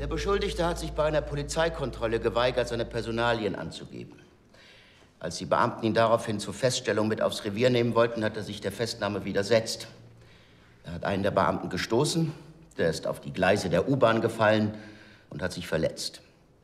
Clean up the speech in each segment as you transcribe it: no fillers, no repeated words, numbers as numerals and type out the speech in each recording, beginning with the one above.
Der Beschuldigte hat sich bei einer Polizeikontrolle geweigert, seine Personalien anzugeben. Als die Beamten ihn daraufhin zur Feststellung mit aufs Revier nehmen wollten, hat er sich der Festnahme widersetzt. Er hat einen der Beamten gestoßen, der ist auf die Gleise der U-Bahn gefallen und hat sich verletzt.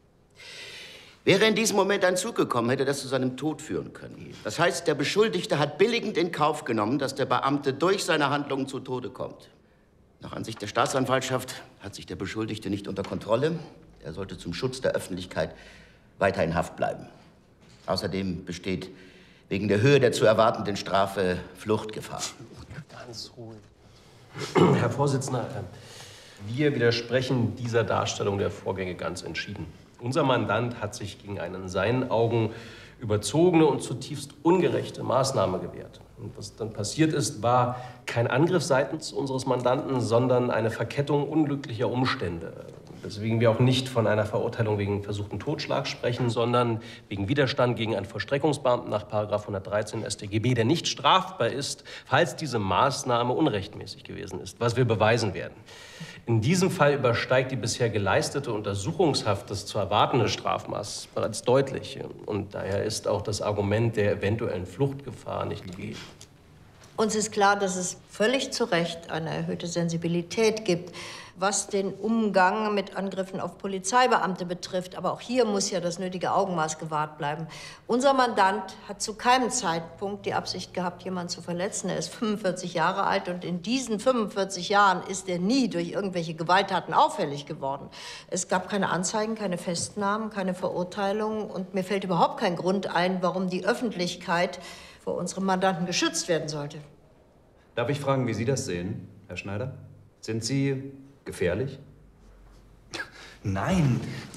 Wäre in diesem Moment ein Zug gekommen, hätte das zu seinem Tod führen können. Das heißt, der Beschuldigte hat billigend in Kauf genommen, dass der Beamte durch seine Handlungen zu Tode kommt. Nach Ansicht der Staatsanwaltschaft hat sich der Beschuldigte nicht unter Kontrolle. Er sollte zum Schutz der Öffentlichkeit weiter in Haft bleiben. Außerdem besteht wegen der Höhe der zu erwartenden Strafe Fluchtgefahr. Ganz ruhig. Herr Vorsitzender, wir widersprechen dieser Darstellung der Vorgänge ganz entschieden. Unser Mandant hat sich gegen eine in seinen Augen überzogene und zutiefst ungerechte Maßnahme gewehrt. Und was dann passiert ist, war kein Angriff seitens unseres Mandanten, sondern eine Verkettung unglücklicher Umstände. Weswegen wir auch nicht von einer Verurteilung wegen versuchten Totschlags sprechen, sondern wegen Widerstand gegen einen Vollstreckungsbeamten nach § 113 StGB, der nicht strafbar ist, falls diese Maßnahme unrechtmäßig gewesen ist, was wir beweisen werden. In diesem Fall übersteigt die bisher geleistete Untersuchungshaft das zu erwartende Strafmaß bereits deutlich. Und daher ist auch das Argument der eventuellen Fluchtgefahr nicht gegeben. Uns ist klar, dass es völlig zu Recht eine erhöhte Sensibilität gibt, was den Umgang mit Angriffen auf Polizeibeamte betrifft. Aber auch hier muss ja das nötige Augenmaß gewahrt bleiben. Unser Mandant hat zu keinem Zeitpunkt die Absicht gehabt, jemanden zu verletzen. Er ist 45 Jahre alt und in diesen 45 Jahren ist er nie durch irgendwelche Gewalttaten auffällig geworden. Es gab keine Anzeigen, keine Festnahmen, keine Verurteilungen und mir fällt überhaupt kein Grund ein, warum die Öffentlichkeit vor unserem Mandanten geschützt werden sollte. Darf ich fragen, wie Sie das sehen, Herr Schneider? Sind Sie gefährlich? Nein.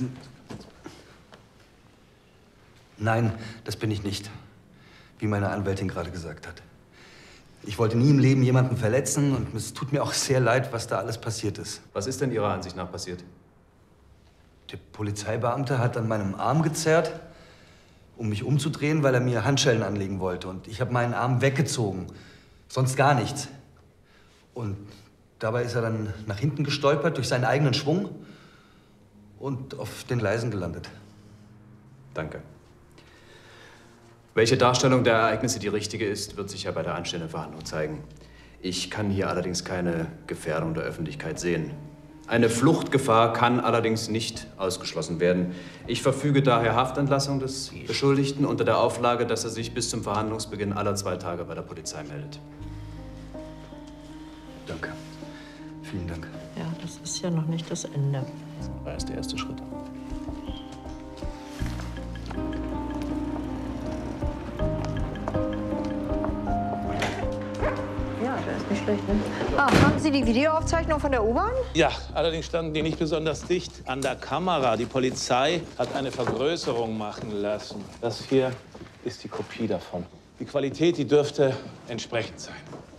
Nein, das bin ich nicht. Wie meine Anwältin gerade gesagt hat. Ich wollte nie im Leben jemanden verletzen und es tut mir auch sehr leid, was da alles passiert ist. Was ist denn Ihrer Ansicht nach passiert? Der Polizeibeamte hat an meinem Arm gezerrt, um mich umzudrehen, weil er mir Handschellen anlegen wollte. Und ich habe meinen Arm weggezogen. Sonst gar nichts. Und dabei ist er dann nach hinten gestolpert durch seinen eigenen Schwung und auf den Gleisen gelandet. Danke. Welche Darstellung der Ereignisse die richtige ist, wird sich ja bei der anstehenden Verhandlung zeigen. Ich kann hier allerdings keine Gefährdung der Öffentlichkeit sehen. Eine Fluchtgefahr kann allerdings nicht ausgeschlossen werden. Ich verfüge daher Haftentlassung des Beschuldigten unter der Auflage, dass er sich bis zum Verhandlungsbeginn aller 2 Tage bei der Polizei meldet. Danke. Vielen Dank. Ja, das ist ja noch nicht das Ende. Das war erst der erste Schritt. Ja, der ist nicht schlecht, ne? Ah, haben Sie die Videoaufzeichnung von der U-Bahn? Ja, allerdings standen die nicht besonders dicht an der Kamera. Die Polizei hat eine Vergrößerung machen lassen. Das hier ist die Kopie davon. Die Qualität, die dürfte entsprechend sein.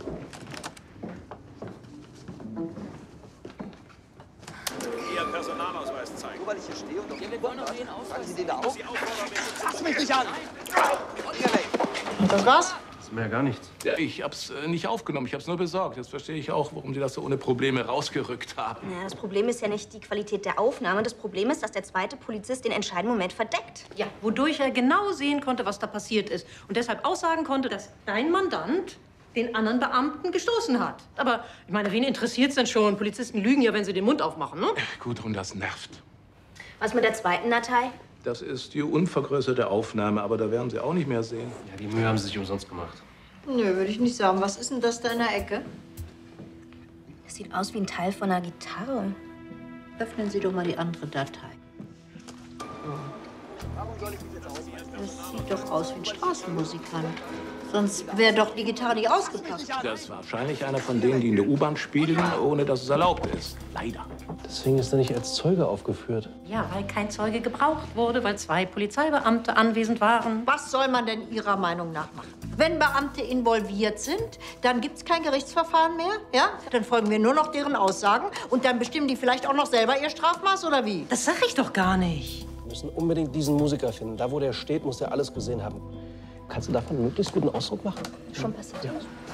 Ihr Personalausweis zeigen. Nur weil ich hier stehe und Ja, wir wollen doch den Ausweis. Tragen Sie den da auf? Fass mich nicht an! Hier weg! Und das war's? Das ist mir ja gar nichts. Ja, ich hab's nicht aufgenommen, ich hab's nur besorgt. Jetzt verstehe ich auch, warum Sie das so ohne Probleme rausgerückt haben. Ja, das Problem ist ja nicht die Qualität der Aufnahme. Das Problem ist, dass der zweite Polizist den entscheidenden Moment verdeckt. Ja, wodurch er genau sehen konnte, was da passiert ist. Und deshalb aussagen konnte, dass dein Mandant den anderen Beamten gestoßen hat. Aber ich meine, wen interessiert's denn schon? Polizisten lügen ja, wenn sie den Mund aufmachen, ne? Gudrun, das nervt. Was mit der zweiten Datei? Das ist die unvergrößerte Aufnahme, aber da werden Sie auch nicht mehr sehen. Ja, die Mühe haben Sie sich umsonst gemacht. Nö, würde ich nicht sagen. Was ist denn das da in der Ecke? Das sieht aus wie ein Teil von einer Gitarre. Öffnen Sie doch mal die andere Datei. Das sieht doch aus wie ein Straßenmusikant. Sonst wäre doch die Gitarre nicht ausgepackt. Das ist wahrscheinlich einer von denen, die in der U-Bahn spielen, ohne dass es erlaubt ist. Leider. Deswegen ist er nicht als Zeuge aufgeführt. Ja, weil kein Zeuge gebraucht wurde, weil 2 Polizeibeamte anwesend waren. Was soll man denn Ihrer Meinung nach machen? Wenn Beamte involviert sind, dann gibt's kein Gerichtsverfahren mehr, ja? Dann folgen wir nur noch deren Aussagen und dann bestimmen die vielleicht auch noch selber ihr Strafmaß, oder wie? Das sag ich doch gar nicht. Wir müssen unbedingt diesen Musiker finden. Da, wo der steht, muss der alles gesehen haben. Kannst du davon einen möglichst guten Ausdruck machen? Schon passiert. Ja.